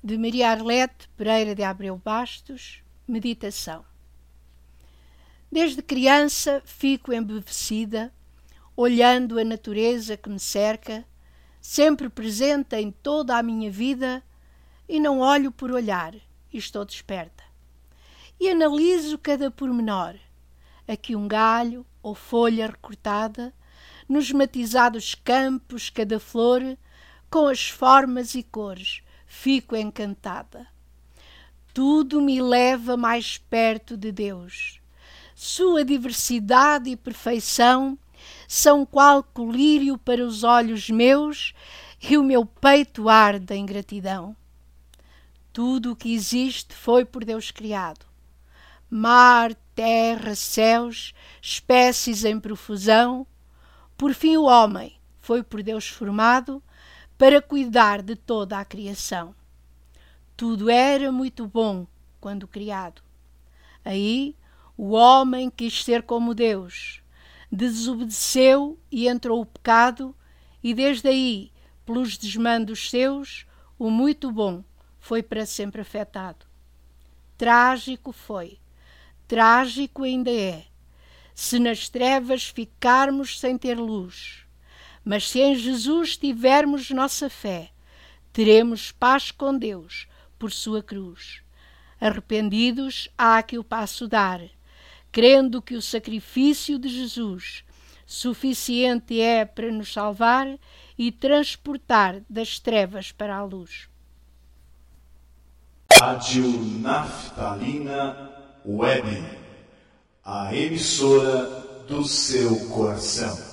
de Maria Arlete Pereira de Abreu Bastos. Meditação. Desde criança fico embevecida, olhando a natureza que me cerca, sempre presente em toda a minha vida, e não olho por olhar, e estou desperta. E analiso cada pormenor, aqui um galho ou folha recortada, nos matizados campos cada flor, com as formas e cores, fico encantada. Tudo me leva mais perto de Deus. Sua diversidade e perfeição são qual colírio para os olhos meus, e o meu peito arde em gratidão. Tudo o que existe foi por Deus criado. Mar, terra, céus, espécies em profusão. Por fim o homem foi por Deus formado para cuidar de toda a criação. Tudo era muito bom quando criado. Aí o homem quis ser como Deus, desobedeceu e entrou o pecado, e desde aí, pelos desmandos seus, o muito bom foi para sempre afetado. Trágico foi, trágico ainda é, se nas trevas ficarmos sem ter luz. Mas se em Jesus tivermos nossa fé, teremos paz com Deus por sua cruz. Arrependidos há que o passo dar, crendo que o sacrifício de Jesus suficiente é para nos salvar e transportar das trevas para a luz. Rádio Naftalina Web, a emissora do seu coração.